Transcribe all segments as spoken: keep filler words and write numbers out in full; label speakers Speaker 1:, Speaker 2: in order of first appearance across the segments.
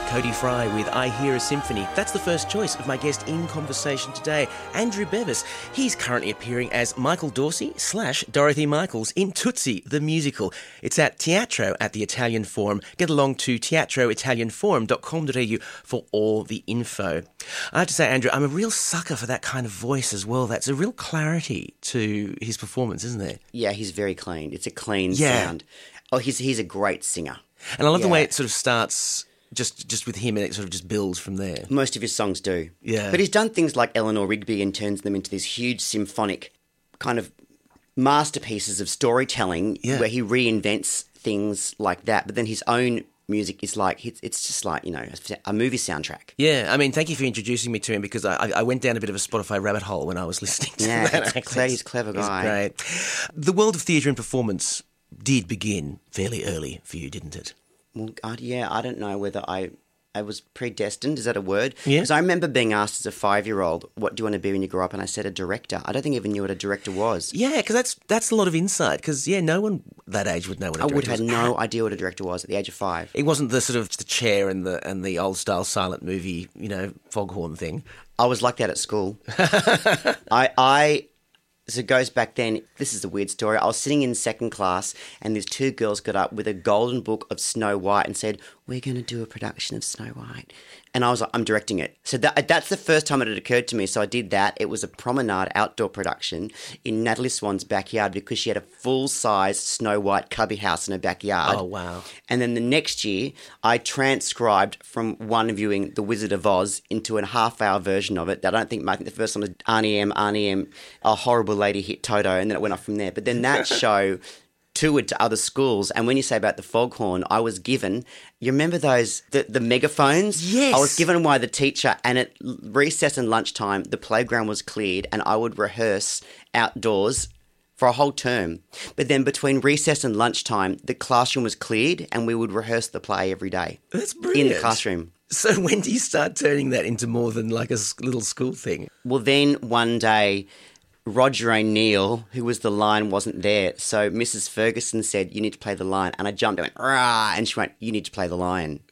Speaker 1: Cody Fry with I Hear a Symphony. That's the first choice of my guest in conversation today, Andrew Bevis. He's currently appearing as Michael Dorsey slash Dorothy Michaels in Tootsie, the musical. It's at Teatro at the Italian Forum. Get along to teatro italian forum dot com dot a u for all the info. I have to say, Andrew, I'm a real sucker for that kind of voice as well. That's a real clarity to his performance, isn't there?
Speaker 2: Yeah, he's very clean. It's a clean
Speaker 1: Yeah.
Speaker 2: sound. Oh, he's he's a great singer.
Speaker 1: And I love
Speaker 2: Yeah.
Speaker 1: the way it sort of starts just just with him and it sort of just builds from there.
Speaker 2: Most of his songs do.
Speaker 1: Yeah.
Speaker 2: But he's done things like Eleanor Rigby and turns them into these huge symphonic kind of masterpieces of storytelling
Speaker 1: Yeah.
Speaker 2: where he reinvents things like that. But then his own music is like, it's, it's just like, you know, a movie soundtrack.
Speaker 1: Yeah, I mean, thank you for introducing me to him because I, I went down a bit of a Spotify rabbit hole when I was listening to
Speaker 2: Yeah,
Speaker 1: that.
Speaker 2: it's
Speaker 1: Actually.
Speaker 2: clear- he's a clever guy.
Speaker 1: He's great. The world of theatre and performance did begin fairly early for you, didn't it?
Speaker 2: Well, God, yeah, I don't know whether I I was predestined. Is that a word?
Speaker 1: Yeah.
Speaker 2: Because I remember being asked as a five-year-old, what do you want to be when you grow up? And I said a director. I don't think I even knew what a director was.
Speaker 1: Yeah, because that's that's a lot of insight. Because yeah, no one that age would know what a
Speaker 2: I would
Speaker 1: director
Speaker 2: have had
Speaker 1: was.
Speaker 2: no idea what a director was at the age of five.
Speaker 1: It wasn't the sort of the chair and the and the old style silent movie, you know, foghorn thing.
Speaker 2: I was like that at school. I, I, so it goes back then. This is a weird story. I was sitting in second class, and these two girls got up with a golden book of Snow White and said, "We're going to do a production of Snow White." And I was like, I'm directing it. So that, that's the first time it had occurred to me. So I did that. It was a promenade outdoor production in Natalie Swan's backyard because she had a full-size Snow White cubby house in her backyard.
Speaker 1: Oh, wow.
Speaker 2: And then the next year, I transcribed from one viewing The Wizard of Oz into a half-hour version of it. I don't think, I think the first one was Arnie M, Arnie M, a horrible lady hit Toto, and then it went off from there. But then that show toured to other schools, and when you say about the foghorn, I was given, you remember those, the, the megaphones?
Speaker 1: Yes.
Speaker 2: I was given by the teacher, and at recess and lunchtime, the playground was cleared, and I would rehearse outdoors for a whole term. But then between recess and lunchtime, the classroom was cleared, and we would rehearse the play every day.
Speaker 1: That's brilliant.
Speaker 2: In the classroom.
Speaker 1: So when do you start turning that into more than like a s- little school thing?
Speaker 2: Well, then one day, Roger O'Neill, who was the lion, wasn't there. So Missus Ferguson said, "You need to play the lion." And I jumped and went, "Rah!" And she went, "You need to play the lion."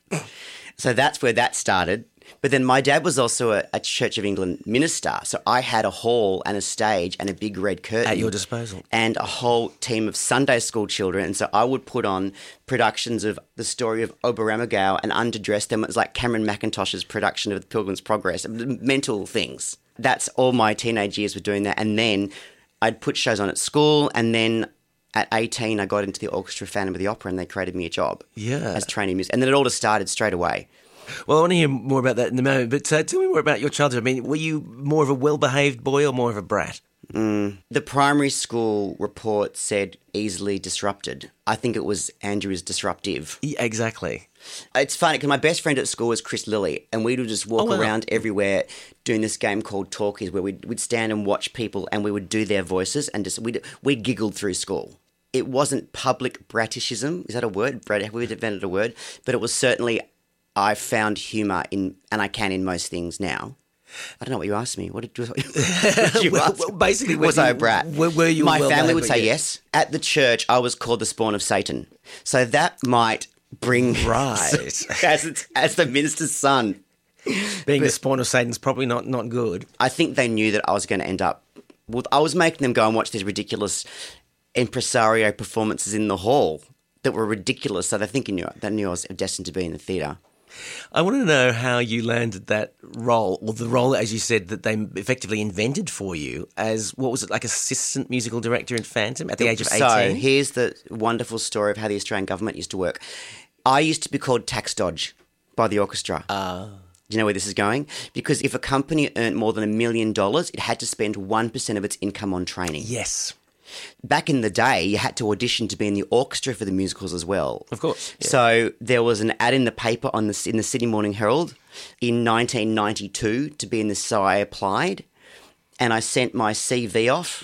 Speaker 2: So that's where that started. But then my dad was also a, a Church of England minister. So I had a hall and a stage and a big red curtain.
Speaker 1: At your disposal.
Speaker 2: And a whole team of Sunday school children. And so I would put on productions of the story of Oberammergau and underdress them. It was like Cameron McIntosh's production of The Pilgrim's Progress. Mental things. That's all my teenage years were doing that. And then I'd put shows on at school. And then at eighteen, I got into the orchestra Phantom of the Opera and they created me a job.
Speaker 1: Yeah.
Speaker 2: As trainee music. And then it all just started straight away.
Speaker 1: Well, I want to hear more about that in a moment, but uh, tell me more about your childhood. I mean, were you more of a well-behaved boy or more of a brat?
Speaker 2: Mm. The primary school report said easily disrupted. I think it was Andrew's disruptive.
Speaker 1: Yeah, exactly.
Speaker 2: It's funny because my best friend at school was Chris Lilly, and we would just walk
Speaker 1: Oh, wow.
Speaker 2: around everywhere doing this game called Talkies, where we'd, we'd stand and watch people, and we would do their voices, and just we we giggled through school. It wasn't public bratishism. Is that a word? Brat, have we invented a word? But it was certainly, I found humour in, and I can in most things now. I don't know what you asked me. What did you, what did you
Speaker 1: well,
Speaker 2: ask?
Speaker 1: well, basically,
Speaker 2: was
Speaker 1: were
Speaker 2: I
Speaker 1: you-
Speaker 2: a brat?
Speaker 1: Were, were you?
Speaker 2: My
Speaker 1: well
Speaker 2: family would
Speaker 1: behaved,
Speaker 2: say
Speaker 1: yeah.
Speaker 2: yes. At the church, I was called the spawn of Satan. So that might bring
Speaker 1: Right.
Speaker 2: as it's, as the minister's son.
Speaker 1: Being the spawn of Satan's probably not, not good.
Speaker 2: I think they knew that I was going to end up. Well, I was making them go and watch these ridiculous impresario performances in the hall that were ridiculous. So they think knew they knew I was destined to be in the theatre.
Speaker 1: I want to know how you landed that role, or the role, as you said, that they effectively invented for you as, what was it, like assistant musical director in Phantom at the age of eighteen?
Speaker 2: So here's the wonderful story of how the Australian government used to work. I used to be called tax dodge by the orchestra.
Speaker 1: Uh,
Speaker 2: Do you know where this is going? Because if a company earned more than a million dollars, it had to spend one percent of its income on training.
Speaker 1: yes,
Speaker 2: Back in the day, you had to audition to be in the orchestra for the musicals as well.
Speaker 1: of course. Yeah.
Speaker 2: So there was an ad in the paper on the in the Sydney Morning Herald in nineteen ninety-two to be in this. So I applied, and I sent my C V off.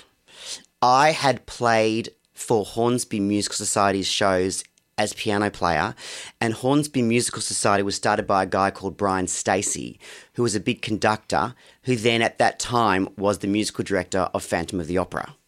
Speaker 2: I had played for Hornsby Musical Society's shows as piano player, and Hornsby Musical Society was started by a guy called Brian Stacey, who was a big conductor, who then at that time was the musical director of Phantom of the Opera.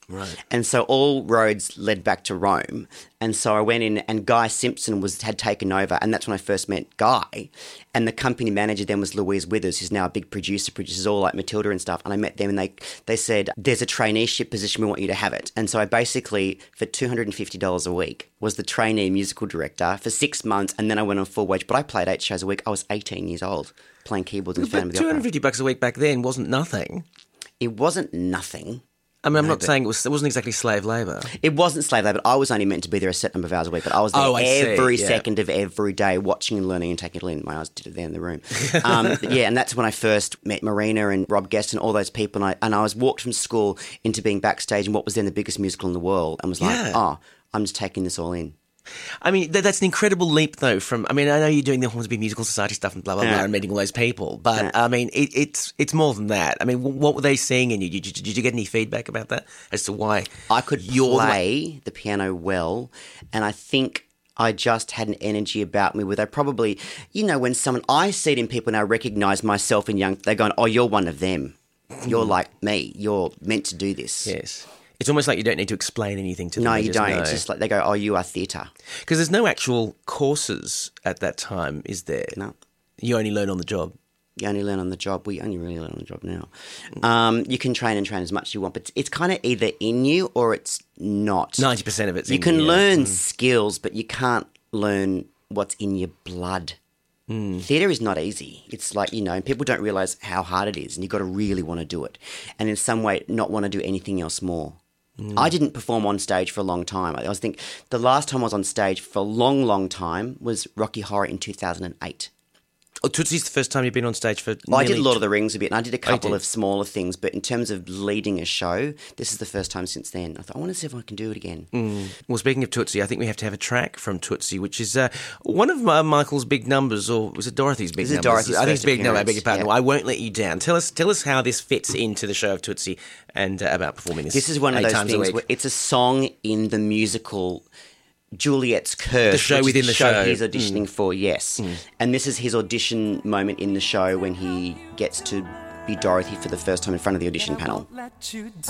Speaker 1: Right.
Speaker 2: And so all roads led back to Rome. And so I went in, and Guy Simpson was had taken over, and that's when I first met Guy. And the company manager then was Louise Withers, who's now a big producer, produces all like Matilda and stuff. And I met them, and they they said, there's a traineeship position, we want you to have it. And so I basically, for two hundred fifty dollars a week, was the trainee musical director for six months, and then I went on full wage. But I played eight shows a week. I was eighteen years old, playing keyboards in Phantom of
Speaker 1: But
Speaker 2: the
Speaker 1: two hundred
Speaker 2: Opera.
Speaker 1: fifty bucks a week back then wasn't nothing.
Speaker 2: It wasn't nothing.
Speaker 1: I mean, I'm
Speaker 2: No,
Speaker 1: not
Speaker 2: but-
Speaker 1: saying it, was, it wasn't exactly slave labour.
Speaker 2: It wasn't slave labour, but I was only meant to be there a set number of hours a week. But I was there
Speaker 1: Oh, I see,
Speaker 2: every
Speaker 1: yeah.
Speaker 2: second of every day, watching and learning and taking it in. My eyes did it there in the room. Um, but yeah, and that's when I first met Marina and Rob Guest and all those people. And I, and I was walked from school into being backstage in what was then the biggest musical in the world, and was like,
Speaker 1: Yeah.
Speaker 2: oh, I'm just taking this all in.
Speaker 1: I mean, th- that's an incredible leap, though. From I mean, I know you're doing the Hornsby Musical Society stuff and blah blah
Speaker 2: Yeah.
Speaker 1: blah, and meeting all those people, but
Speaker 2: Yeah.
Speaker 1: I mean, it, it's it's more than that. I mean, w- what were they seeing in you? Did, you? did you get any feedback about that as to why
Speaker 2: I could
Speaker 1: you're the one-
Speaker 2: play the piano well, and I think I just had an energy about me where they probably, you know, when someone, I see it in people and I recognise myself in young, they're going, oh, you're one of them. You're like me. You're meant to do this.
Speaker 1: Yes. It's almost like you don't need to explain anything to them.
Speaker 2: No,
Speaker 1: they
Speaker 2: you
Speaker 1: just
Speaker 2: don't.
Speaker 1: know.
Speaker 2: It's just like they go, oh, you are theatre.
Speaker 1: Because there's no actual courses at that time, is there?
Speaker 2: No.
Speaker 1: You only learn on the job.
Speaker 2: You only learn on the job. We only really learn on the job now. Um, you can train and train as much as you want, but it's, it's kind of either in you or it's not.
Speaker 1: ninety percent of it's
Speaker 2: You
Speaker 1: in
Speaker 2: can
Speaker 1: you, yeah.
Speaker 2: learn skills, but you can't learn what's in your blood.
Speaker 1: Mm.
Speaker 2: Theatre is not easy. It's like, you know, and people don't realise how hard it is, and you've got to really want to do it. And in some way, not want to do anything else more.
Speaker 1: Mm.
Speaker 2: I didn't perform on stage for a long time. I was think the last time I was on stage for a long, long time was Rocky Horror in two thousand eight.
Speaker 1: Oh, Tootsie's the first time you've been on stage for
Speaker 2: Well, I did
Speaker 1: nearly
Speaker 2: Lord of the Rings a bit, and I did a couple
Speaker 1: did?
Speaker 2: of smaller things, but in terms of leading a show, this is the first time since then. I thought, I want to see if I can do it again.
Speaker 1: Mm. Well, speaking of Tootsie, I think we have to have a track from Tootsie, which is uh, one of uh, Michael's big numbers, or was it Dorothy's big
Speaker 2: This is
Speaker 1: numbers?
Speaker 2: Dorothy's
Speaker 1: I think it's
Speaker 2: first
Speaker 1: big number. I beg your
Speaker 2: appearance,
Speaker 1: pardon.
Speaker 2: yeah.
Speaker 1: Well, I won't let you down. Tell us, tell us how this fits into the show of Tootsie and uh, about performing this.
Speaker 2: This is one of
Speaker 1: eight
Speaker 2: those
Speaker 1: times a
Speaker 2: things
Speaker 1: week.
Speaker 2: where it's a song in the musical Juliet's Curse.
Speaker 1: The show
Speaker 2: which is
Speaker 1: within the show.
Speaker 2: he's auditioning for, yes. And this is his audition moment in the show when he gets to be Dorothy for the first time in front of the audition panel.